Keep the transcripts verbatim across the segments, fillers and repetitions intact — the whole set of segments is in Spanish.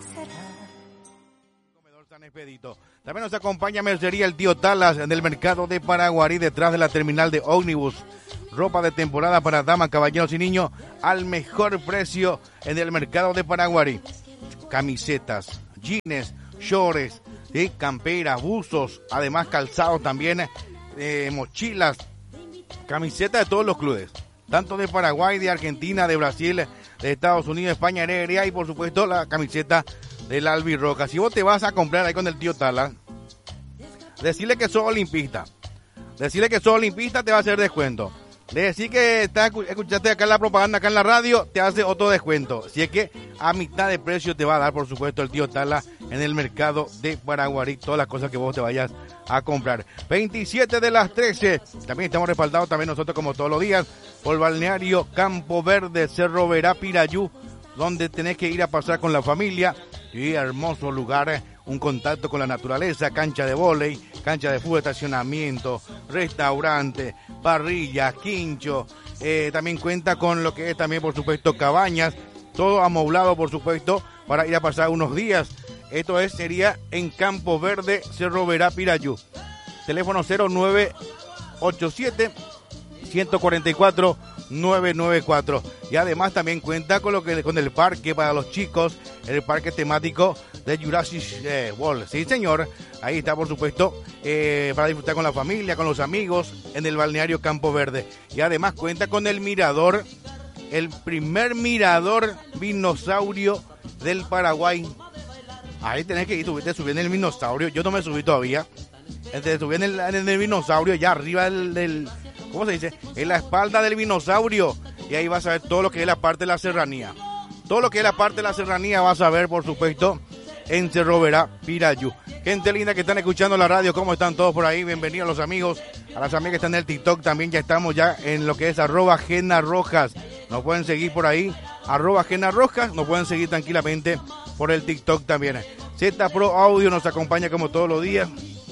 Comedor San Expedito. También nos acompaña Mercería El Tío Talas en el mercado de Paraguarí, detrás de la terminal de ómnibus. Ropa de temporada para damas, caballeros y niños al mejor precio en el mercado de Paraguarí. Camisetas, jeans, shorts, ¿sí? Camperas, buzos, además calzados también, eh, mochilas, camisetas de todos los clubes, tanto de Paraguay, de Argentina, de Brasil, de Estados Unidos, España, Alegría y por supuesto la camiseta del Albirroca. Si vos te vas a comprar ahí con el Tío Tala, decirle que sos olimpista, decirle que sos olimpista te va a hacer descuento. De decir que estás, escuchaste acá la propaganda acá en la radio, te hace otro descuento. Si es que a mitad de precio te va a dar, por supuesto, el Tío Tala en el mercado de Paraguarí, todas las cosas que vos te vayas a comprar. veintisiete de las trece, también estamos respaldados también nosotros como todos los días por Balneario Campo Verde, Cerro Verá, Pirayú, donde tenés que ir a pasar con la familia. Y hermoso lugar, un contacto con la naturaleza, cancha de vóley, cancha de fútbol, estacionamiento, restaurante, parrilla, quincho, eh, también cuenta con lo que es también por supuesto cabañas, todo amoblado por supuesto para ir a pasar unos días. Esto es, sería en Campo Verde, Cerro Verá, Pirayú. Teléfono cero nueve ocho siete, uno cuatro cuatro, nueve nueve cuatro. Y además también cuenta con lo que con el parque para los chicos, el parque temático de Jurassic eh, World. Sí, señor. Ahí está, por supuesto, eh, para disfrutar con la familia, con los amigos, en el balneario Campo Verde. Y además cuenta con el mirador, el primer mirador dinosaurio del Paraguay. Ahí tenés que ir, te subí en el dinosaurio. Yo no me subí todavía. Te subí en el, en el dinosaurio, ya arriba del, del, ¿cómo se dice? En la espalda del dinosaurio. Y ahí vas a ver todo lo que es la parte de la serranía. Todo lo que es la parte de la serranía vas a ver, por supuesto, en Cerro Verá, Pirayú. Gente linda que están escuchando la radio, ¿cómo están todos por ahí? Bienvenidos a los amigos, a las amigas que están en el TikTok también. Ya estamos ya en lo que es arroba Gena Rojas. Nos pueden seguir por ahí, arroba Gena Rojas. Nos pueden seguir tranquilamente por el TikTok también. Z Pro Audio nos acompaña como todos los días.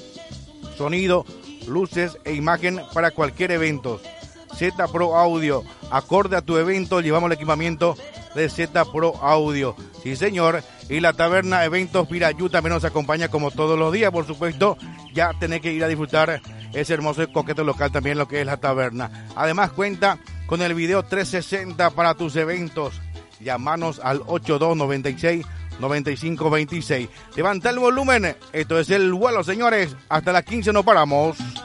Sonido, luces e imagen para cualquier evento. Z Pro Audio, acorde a tu evento, llevamos el equipamiento de Z Pro Audio. Sí, señor. Y la taberna Eventos Pirayú también nos acompaña como todos los días, por supuesto. Ya tenés que ir a disfrutar ese hermoso y coqueto local también, lo que es la taberna. Además cuenta con el video trescientos sesenta para tus eventos. Llámanos al ocho dos nueve seis, nueve cinco dos seis. Levanta el volumen. Esto es el vuelo, señores. Hasta las quince no paramos.